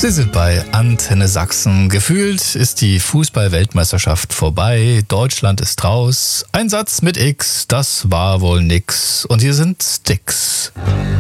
Sie sind bei Antenne Sachsen. Gefühlt ist die Fußball-Weltmeisterschaft vorbei. Deutschland ist raus. Ein Satz mit X, das war wohl nix. Und hier sind Sticks.